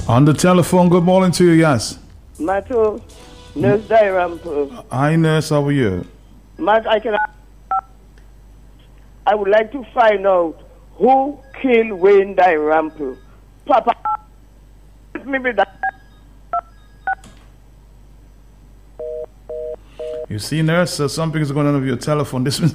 On the telephone, good morning to you, yes. Matthew, Nurse Dairampo. Hi, nurse, how are you? Matt, I would like to find out who killed Wayne Dairampo. Papa, maybe that. You see, nurse, something is going on with your telephone. This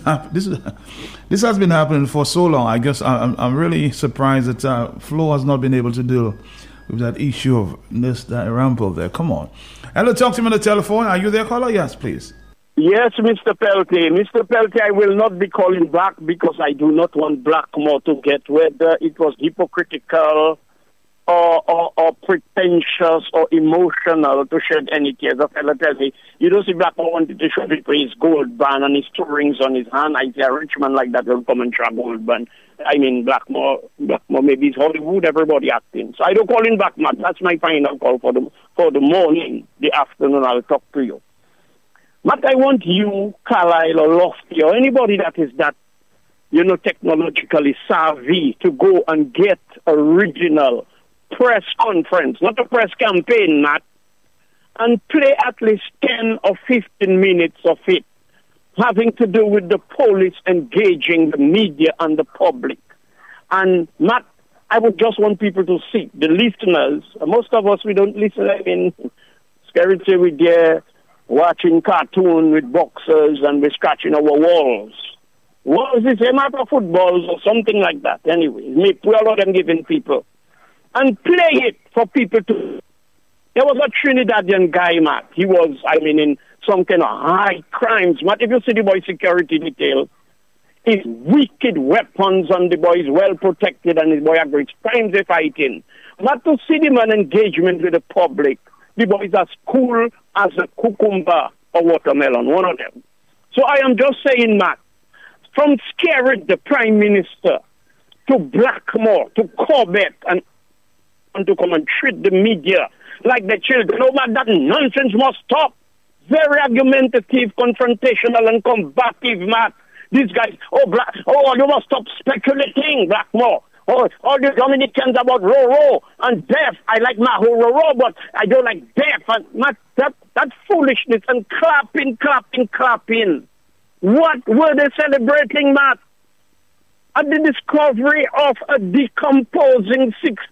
has been happening for so long. I guess I'm really surprised that Flo has not been able to deal with that issue of Nurse Dairampo there. Come on. Hello, talk to me on the telephone. Are you there, caller? Yes, please. Yes, Mr. Peltier. Mr. Peltier, I will not be calling back because I do not want Blackmore to get whether it was hypocritical or pretentious or emotional to shed any tears. The fellow tells me, you don't see Blackmore wanted to show people his gold band and his two rings on his hand. I say a rich man like that will come and try gold band. I mean, Blackmore maybe it's Hollywood, everybody acting. So I don't call him back, Matt. That's my final call for the morning. The afternoon, I'll talk to you. Matt, I want you, Carlisle or Lofty, or anybody that is that, technologically savvy to go and get original press conference, not a press campaign, Matt, and play at least 10 or 15 minutes of it, having to do with the police engaging the media and the public. And, Matt, I would just want people to see, the listeners, most of us, we don't listen, I mean, scary to we're there watching cartoon with boxers and we're scratching our walls. What is this, a matter of footballs or something like that? Anyway, make all of them giving people. And play it for people to... There was a Trinidadian guy, Matt. He was, in some kind of high crimes. Matt, if you see the boy security detail, his wicked weapons and the boy is well protected and his boy agrees crimes they're fighting. Matt, to see the man engagement with the public, the boy is as cool as a cucumber or watermelon, one of them. So I am just saying, Matt, from scaring the Prime Minister to Blackmore, to Corbett, and to come and treat the media like the children. Oh, man, that nonsense must stop. Very argumentative, confrontational, and combative, Matt. These guys, you must stop speculating, Blackmore. All the Dominicans about Roro and death. I like Maho Roro, but I don't like death. And Matt, that foolishness and clapping. What were they celebrating, Matt? At the discovery of a decomposing